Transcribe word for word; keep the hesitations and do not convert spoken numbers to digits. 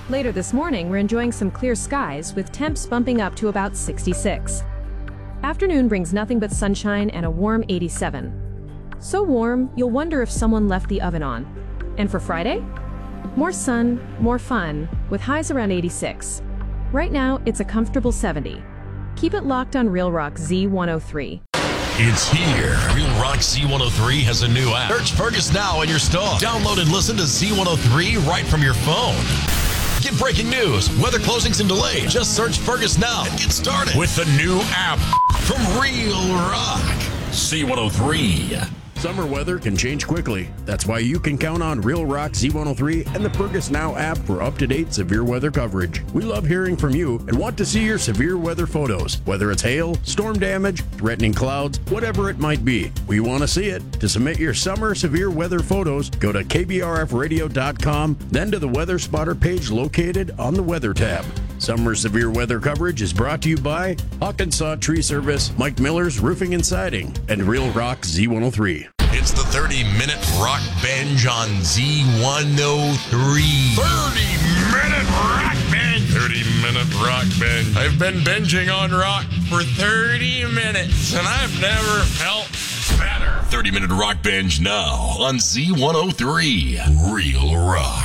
Later this morning, we're enjoying some clear skies with temps bumping up to about sixty-six. Afternoon brings nothing but sunshine and a warm eighty-seven. So warm, you'll wonder if someone left the oven on. And for Friday? More sun, more fun, with highs around eighty-six. Right now, it's a comfortable seventy. Keep it locked on Real Rock Z one oh three. It's here. Real Rock Z one oh three has a new app. Search Fergus now in your store. Download and listen to Z one oh three right from your phone. Get breaking news, weather closings and delays. Just search Fergus now and get started with the new app from Real Rock Z one oh three. Summer weather can change quickly. That's why you can count on Real Rock Z one oh three and the Fergus Now app for up-to-date severe weather coverage. We love hearing from you and want to see your severe weather photos, whether it's hail, storm damage, threatening clouds, whatever it might be. We want to see it. To submit your summer severe weather photos, go to K B R F radio dot com, then to the Weather Spotter page located on the Weather tab. Summer severe weather coverage is brought to you by Hawkinsaw Tree Service, Mike Miller's Roofing and Siding, and Real Rock Z one oh three. It's the thirty-minute rock binge on Z one oh three. thirty-minute rock binge. thirty-minute rock binge. I've been binging on rock for thirty minutes, and I've never felt better. thirty-minute rock binge now on Z one oh three. Real Rock.